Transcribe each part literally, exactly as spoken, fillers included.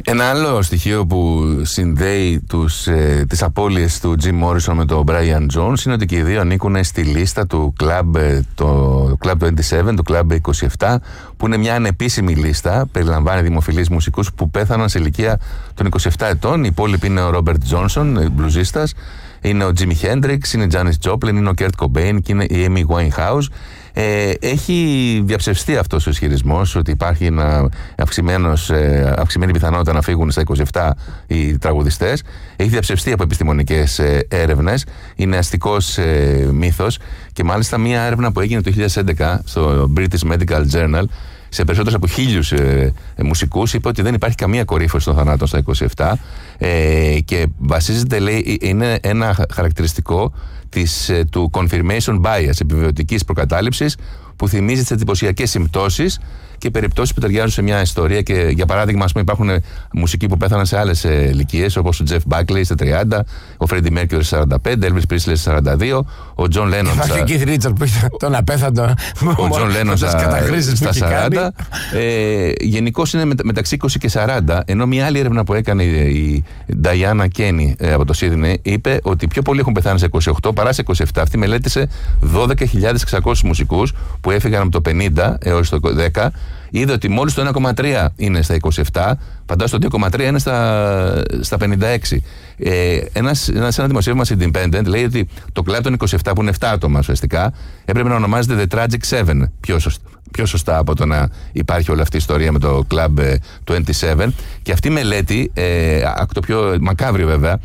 Ένα άλλο στοιχείο που συνδέει τους, ε, τις απώλειες του Jim Morrison με τον Brian Jones είναι ότι και οι δύο ανήκουν στη λίστα του Club, ε, το Club είκοσι επτά, του Club είκοσι επτά, που είναι μια ανεπίσημη λίστα, περιλαμβάνει δημοφιλείς μουσικούς που πέθαναν σε ηλικία των είκοσι επτά ετών. Οι υπόλοιποι είναι ο Robert Johnson, μπλουζίστας, είναι ο Jimi Hendrix, είναι η Janis Joplin, είναι ο Kurt Cobain και είναι η Amy Winehouse. Ε, έχει διαψευστεί αυτός ο ισχυρισμός ότι υπάρχει ένα αυξημένος, ε, αυξημένη πιθανότητα να φύγουν στα είκοσι επτά οι τραγουδιστές. Έχει διαψευστεί από επιστημονικές ε, έρευνες. Είναι αστικός ε, μύθος, και μάλιστα μία έρευνα που έγινε το δύο χιλιάδες έντεκα στο British Medical Journal σε περισσότερους από χίλιους ε, ε, μουσικούς είπε ότι δεν υπάρχει καμία κορύφωση των θανάτων στα είκοσι επτά, ε, και βασίζεται, λέει, είναι ένα χαρακτηριστικό της, ε, του confirmation bias, επιβεβαιωτικής προκατάληψης, που θυμίζει τις εντυπωσιακές συμπτώσεις και περιπτώσεις που ταιριάζουν σε μια ιστορία. Και για παράδειγμα, ας πούμε, υπάρχουν μουσικοί που πέθαναν σε άλλες ε, ηλικίες, όπως ο Jeff Buckley στα τριάντα, ο Freddie Mercury στα σαράντα πέντε, Elvis Presley στα σαράντα δύο, ο John Lennon στα... Και ο Keith Richards που είχε τον απέθαντο. Ο John Lennon στα, στα σαράντα. Ε, γενικώς είναι μεταξύ είκοσι και σαράντα, ενώ μια άλλη έρευνα που έκανε η Diana Kenny ε, από το Sydney είπε ότι πιο πολλοί έχουν πεθάνει σε είκοσι οκτώ παρά σε είκοσι επτά. Αυτή μελέτησε δώδεκα χιλιάδες εξακόσιους μουσικούς που έφυγαν από το πενήντα έως το δέκα. Είδε ότι μόλις το ένα κόμμα τρία είναι στα είκοσι επτά, φαντάζομαι το δύο κόμμα τρία είναι στα, στα πενήντα έξι. Ε, ένας, ένας, ένα δημοσίευμα Independent λέει ότι το κλαμπ των είκοσι επτά, που είναι επτά άτομα ουσιαστικά, έπρεπε να ονομάζεται The Tragic Seven, πιο σωστά, πιο σωστά από το να υπάρχει όλη αυτή η ιστορία με το Club είκοσι επτά. Και αυτή η μελέτη, ε, το πιο μακάβριο βέβαια,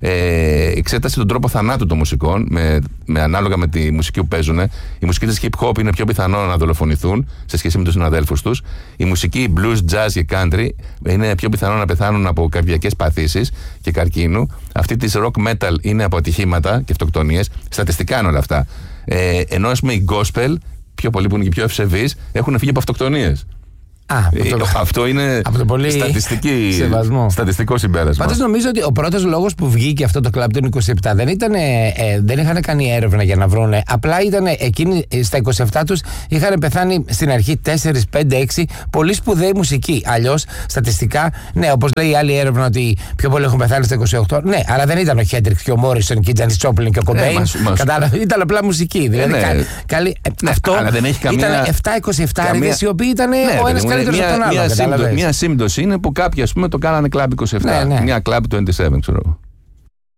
Ε, εξέτασε τον τρόπο θανάτου των μουσικών με, με ανάλογα με τη μουσική που παίζουν. Οι μουσικοί της hip hop είναι πιο πιθανό να δολοφονηθούν σε σχέση με τους συναδέλφους τους. Η μουσική blues, jazz και country είναι πιο πιθανό να πεθάνουν από καρδιακές παθήσεις και καρκίνου. Αυτή της rock metal είναι από ατυχήματα και αυτοκτονίες. Στατιστικά είναι όλα αυτά. Ε, ενώ ας πούμε οι gospel, πιο πολλοί που είναι και πιο ευσεβείς, έχουν φύγει από αυτοκτονίες. Α, το... Αυτό είναι πολύ στατιστική... στατιστικό συμπέρασμα. Πάντως νομίζω ότι ο πρώτος λόγος που βγήκε αυτό το κλαμπ των είκοσι επτά δεν ήταν, ε, δεν είχαν κάνει έρευνα για να βρουν. Απλά ήταν εκείνοι στα είκοσι επτά τους είχαν πεθάνει στην αρχή τέσσερα, πέντε, έξι πολύ σπουδαίοι μουσικοί. Αλλιώς στατιστικά, ναι, όπως λέει η άλλη έρευνα ότι πιο πολλοί έχουν πεθάνει στα είκοσι οκτώ. Ναι, αλλά δεν ήταν ο Hendrix και ο Morrison και η Janis Joplin και ο Cobain. Κατάλαβα, ήταν απλά μουσική. Δηλαδή, ε, ναι. καλή, καλή, ναι, αυτό καμία... ήταν επτά είκοσι επτά καμία... οι οποίοι ήταν ναι, ο ένας καλύτερος από τον άλλο. Μια σύμπτωση είναι που κάποιοι, ας πούμε, το κάνανε κλαμπ είκοσι επτά. Ναι, ναι. Μια κλαμπ είκοσι επτά, ξέρω.